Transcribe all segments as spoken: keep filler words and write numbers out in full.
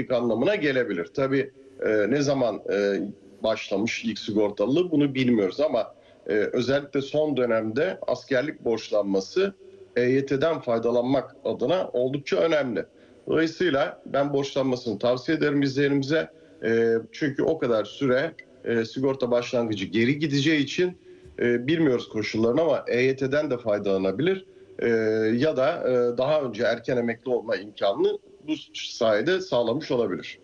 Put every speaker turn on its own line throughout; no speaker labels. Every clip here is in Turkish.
emeklilik anlamına gelebilir. Tabii e, ne zaman e, başlamış ilk sigortalılığı bunu bilmiyoruz ama e, özellikle son dönemde askerlik borçlanması E Y T'den faydalanmak adına oldukça önemli. Dolayısıyla ben borçlanmasını tavsiye ederim izleyenimize. E, çünkü o kadar süre e, sigorta başlangıcı geri gideceği için e, bilmiyoruz koşullarını ama E Y T'den de faydalanabilir. E, ya da e, daha önce erken emekli olma imkanını bu sayede sağlamış olabilir.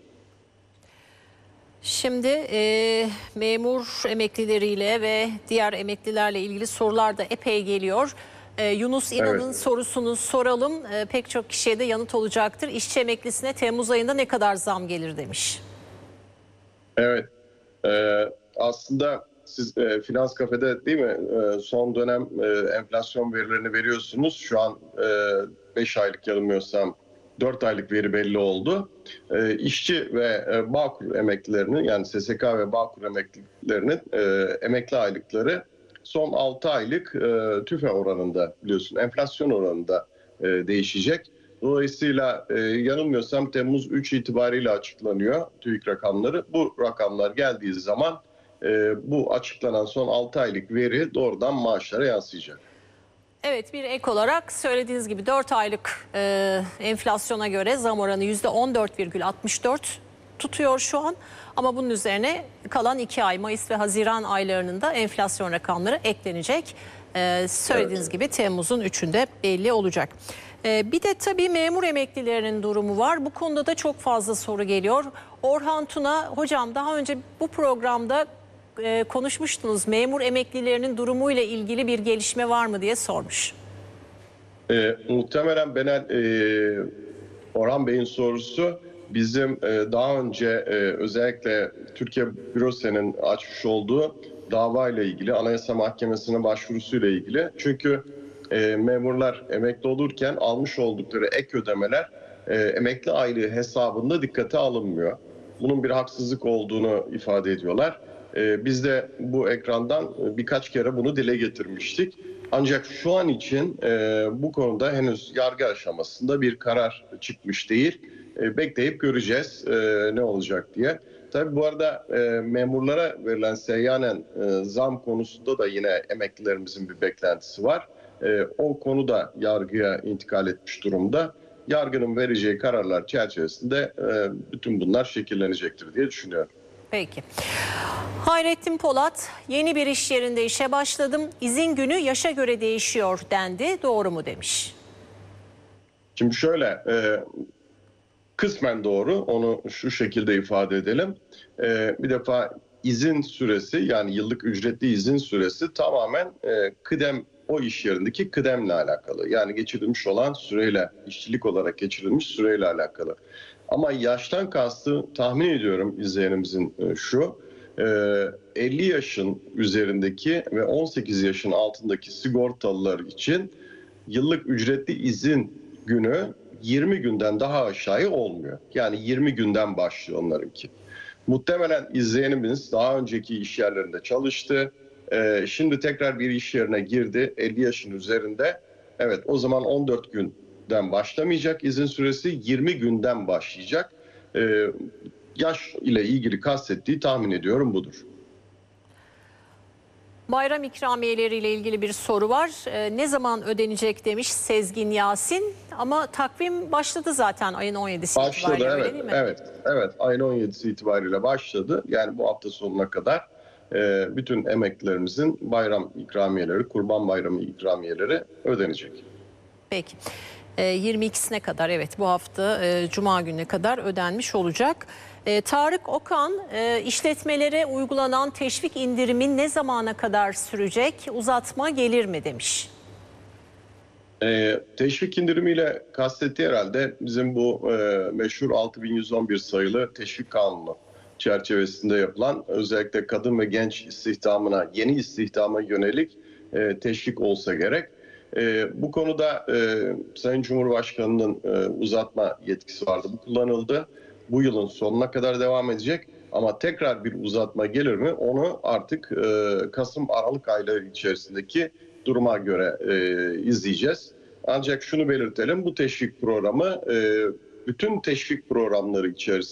Şimdi e, memur emeklileriyle ve diğer emeklilerle ilgili sorular da epey geliyor. E, Yunus İnan'ın
Evet.
sorusunu soralım. E, pek çok kişiye de yanıt olacaktır. İşçi emeklisine Temmuz ayında ne kadar zam gelir demiş.
Evet. Ee, aslında siz e, Finans Kafe'de değil mi e, son dönem e, enflasyon verilerini veriyorsunuz. Şu an beş aylık yanılmıyorsam dört aylık veri belli oldu. E, işçi ve e, Bağkur emeklilerinin yani S S K ve Bağkur emeklilerinin e, emekli aylıkları son altı aylık e, tüfe oranında biliyorsun enflasyon oranında e, değişecek. Dolayısıyla e, yanılmıyorsam Temmuz üç itibariyle açıklanıyor TÜİK rakamları. Bu rakamlar geldiği zaman e, bu açıklanan son altı aylık veri doğrudan maaşlara yansıyacak.
Evet, bir ek olarak söylediğiniz gibi dört aylık e, enflasyona göre zam oranı yüzde on dört virgül altmış dört tutuyor şu an. Ama bunun üzerine kalan iki ay Mayıs ve Haziran aylarının da enflasyon rakamları eklenecek. E, söylediğiniz evet. gibi Temmuz'un üçünde belli olacak. E, bir de tabii memur emeklilerinin durumu var. Bu konuda da çok fazla soru geliyor. Orhan Tuna, hocam daha önce bu programda e, konuşmuştunuz. Memur emeklilerinin durumuyla ilgili bir gelişme var mı diye sormuş.
E, muhtemelen Benel e, Orhan Bey'in sorusu bizim e, daha önce e, özellikle Türkiye Bürosen'in açmış olduğu dava ile ilgili Anayasa Mahkemesi'ne başvurusuyla ilgili. Çünkü e, memurlar emekli olurken almış oldukları ek ödemeler e, emekli aylığı hesabında dikkate alınmıyor. Bunun bir haksızlık olduğunu ifade ediyorlar. E, biz de bu ekrandan birkaç kere bunu dile getirmiştik. Ancak şu an için e, bu konuda henüz yargı aşamasında bir karar çıkmış değil. E, bekleyip göreceğiz e, ne olacak diye. Tabii bu arada e, memurlara verilen seyyanen e, zam konusunda da yine emeklilerimizin bir beklentisi var. E, o konu da yargıya intikal etmiş durumda. Yargının vereceği kararlar çerçevesinde e, bütün bunlar şekillenecektir diye düşünüyorum.
Peki. Hayrettin Polat, yeni bir iş yerinde işe başladım. İzin günü yaşa göre değişiyor dendi. Doğru mu demiş.
Şimdi şöyle, e, kısmen doğru. Onu şu şekilde ifade edelim. E, bir defa izin süresi yani yıllık ücretli izin süresi tamamen e, kıdem o iş yerindeki kıdemle alakalı. Yani geçirilmiş olan süreyle, işçilik olarak geçirilmiş süreyle alakalı. Ama yaştan kastı tahmin ediyorum izleyenimizin şu, elli yaşın üzerindeki ve on sekiz yaşın altındaki sigortalılar için yıllık ücretli izin günü yirmi günden daha aşağı olmuyor. Yani yirmi günden başlıyor onlarınki. Muhtemelen izleyenimiz daha önceki iş yerlerinde çalıştı. Şimdi tekrar bir iş yerine girdi elli yaşın üzerinde. Evet, o zaman on dört günden başlamayacak izin süresi yirmi günden başlayacak. Ee, yaş ile ilgili kastettiği tahmin ediyorum budur.
Bayram ikramiyeleriyle ilgili bir soru var. Ee, ne zaman ödenecek demiş Sezgin Yasin. Ama takvim başladı zaten ayın on yedisi
başladı,
itibariyle
evet,
öyle değil mi?
Evet, evet. Ayın on yedisi itibariyle başladı. Yani bu hafta sonuna kadar e, bütün emeklilerimizin bayram ikramiyeleri, Kurban Bayramı ikramiyeleri ödenecek.
Peki. yirmi ikisine kadar evet bu hafta e, Cuma gününe kadar ödenmiş olacak. E, Tarık Okan e, işletmelere uygulanan teşvik indirimin ne zamana kadar sürecek, uzatma gelir mi demiş.
E, teşvik indirimiyle kastettiği herhalde bizim bu e, meşhur altı bin yüz on bir sayılı teşvik kanunu çerçevesinde yapılan özellikle kadın ve genç istihdamına, yeni istihdama yönelik e, teşvik olsa gerek. E, bu konuda e, Sayın Cumhurbaşkanı'nın e, uzatma yetkisi vardı. Bu kullanıldı. Bu yılın sonuna kadar devam edecek. Ama tekrar bir uzatma gelir mi? Onu artık e, Kasım-Aralık ayları içerisindeki duruma göre e, izleyeceğiz. Ancak şunu belirtelim. Bu teşvik programı e, bütün teşvik programları içerisinde